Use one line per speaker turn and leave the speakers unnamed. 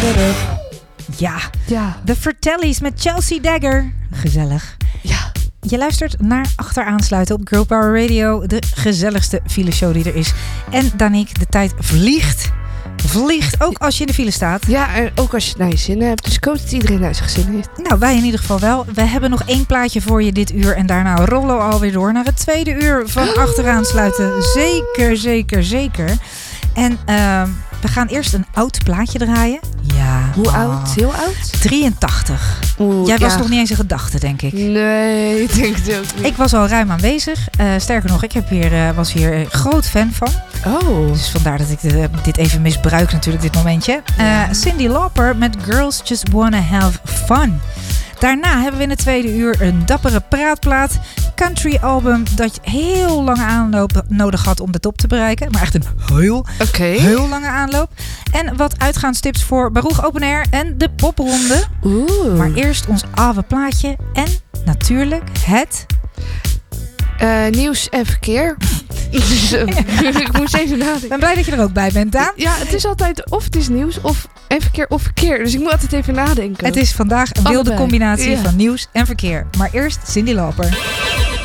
Ja, de Fratellis met Chelsea Dagger. Gezellig.
Ja.
Je luistert naar Achteraansluiten op Girl Power Radio. De gezelligste fileshow die er is. En Danique, de tijd vliegt. Ook als je in de file staat.
Ja, en ook als je het naar je zin hebt. Dus ik hoop dat iedereen naar zijn zin heeft.
Nou, wij in ieder geval wel. We hebben nog 1 plaatje voor je dit uur. En daarna rollen we alweer door naar het tweede uur van Achteraansluiten. Zeker. En we gaan eerst een oud plaatje draaien. Ja.
Hoe oud? Heel oud?
83. Jij was nog niet eens een gedachte, denk ik.
Nee, ik denk het ook niet.
Ik was al ruim aanwezig. Sterker nog, ik was hier groot fan van.
Oh.
Dus vandaar dat ik dit even misbruik natuurlijk, dit momentje. Cyndi Lauper met Girls Just Wanna Have Fun. Daarna hebben we in het tweede uur een dappere praatplaat. Country album dat je heel lange aanloop nodig had om de top te bereiken. Maar echt een heel lange aanloop. En wat uitgaanstips voor Baruch Open Air en de popronde. Maar eerst ons oude plaatje en natuurlijk het...
nieuws en verkeer. Ik moest even nadenken.
Ik ben blij dat je er ook bij bent, Daan.
Ja, het is altijd of het is nieuws en verkeer. Dus ik moet altijd even nadenken.
Het is vandaag een wilde combinatie van nieuws en verkeer. Maar eerst Cyndi Lauper.